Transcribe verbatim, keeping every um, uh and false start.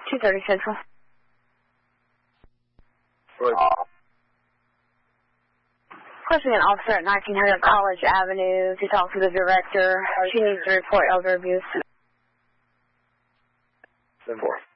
two thirty Central. Right. Requesting an officer at nineteen hundred College Avenue to talk to the director. She needs to report elder abuse. ten four.